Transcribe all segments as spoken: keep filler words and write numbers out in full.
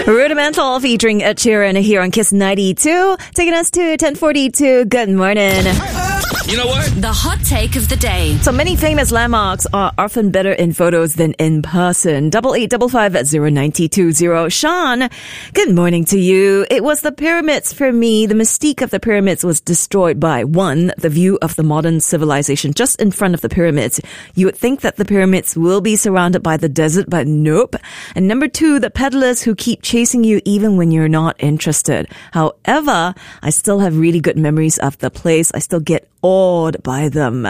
Rudimental featuring Ed Sheeran here on Kiss ninety-two. Taking us to ten forty-two. Good morning. You know what? The hot take of the day. So many famous landmarks are often better in photos than in person. Double eight double five at zero nine two zero. Sean, good morning to you. It was the pyramids for me. The mystique of the pyramids was destroyed by one, the view of the modern civilization just in front of the pyramids. You would think that the pyramids will be surrounded by the desert, but nope. And number two, the peddlers who keep chasing you even when you're not interested. However, I still have really good memories of the place. I still get awed by them.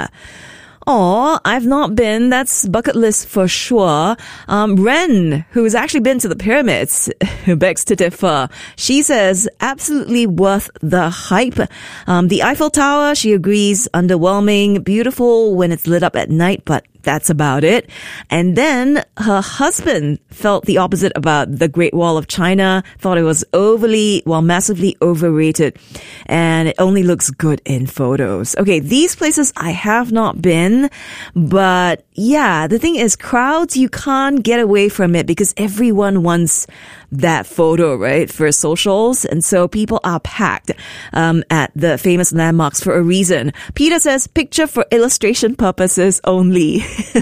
Oh, I've not been. That's bucket list for sure. Um, Ren, who's actually been to the pyramids, who begs to differ. She says, absolutely worth the hype. Um, the Eiffel Tower, she agrees, underwhelming, beautiful when it's lit up at night, but that's about it. And then her husband felt the opposite about the Great Wall of China, thought it was overly, well, massively overrated, and it only looks good in photos. Okay, these places I have not been, but yeah, the thing is, crowds, you can't get away from it because everyone wants that photo, right, for socials. And so people are packed um, at the famous landmarks for a reason. Peter says, picture for illustration purposes only.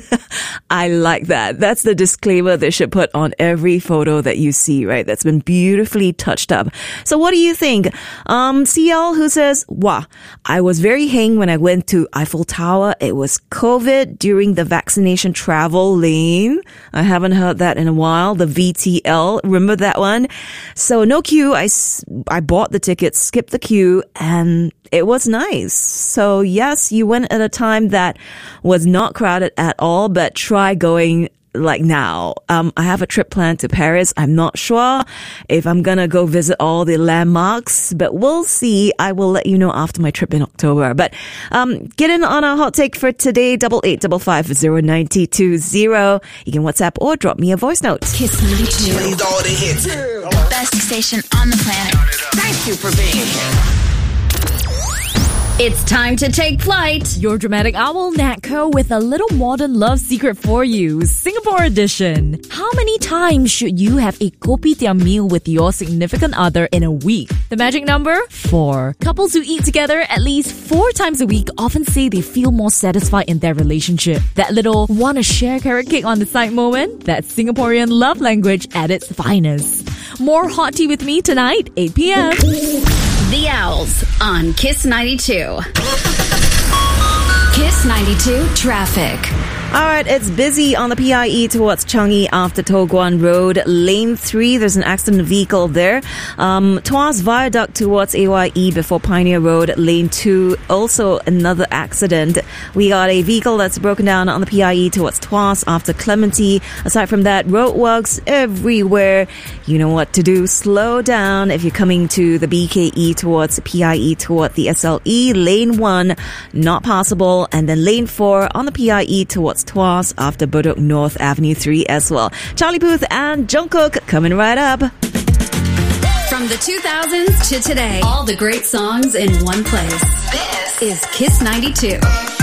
I like that. That's the disclaimer they should put on every photo that you see, right? That's been beautifully touched up. So what do you think? Um, C L, who says, wow, I was very hang when I went to Eiffel Tower. It was COVID during the vaccination travel lane. I haven't heard that in a while. The V T L. Remember that one? So no queue. I, I bought the tickets, skipped the queue, and it was nice. So yes, you went at a time that was not crowded at all, but try going like now. Um, I have a trip planned to Paris. I'm not sure if I'm gonna go visit all the landmarks, but we'll see. I will let you know after my trip in October. But um, get in on our hot take for today, double eight double five zero nine two zero. You can WhatsApp or drop me a voice note. Kiss ninety-two. Plays all the hits. The best station on the planet. Thank you for being here. It's time to take flight. Your dramatic owl, Natco, with a little modern love secret for you, Singapore edition. How many times should you have a kopitiam meal with your significant other in a week? The magic number? Four. Couples who eat together at least four times a week often say they feel more satisfied in their relationship. That little wanna share carrot cake on the side moment? That's Singaporean love language at its finest. More hot tea with me tonight, eight p.m. The Owls on Kiss ninety-two. Kiss ninety-two traffic. All right, it's busy on the P I E towards Changi after Toh Guan Road. Lane three, there's an accident vehicle there. Um, Tuas Viaduct towards A Y E before Pioneer Road. Lane two, also another accident. We got a vehicle that's broken down on the P I E towards Tuas after Clementi. Aside from that, roadworks everywhere. You know what to do. Slow down if you're coming to the B K E towards P I E toward the S L E. Lane one, not possible. And then lane four on the P I E towards Tuas after Bedok North Avenue three as well. Charlie Puth and Jungkook coming right up. From the two thousands to today, all the great songs in one place. This is Kiss ninety-two.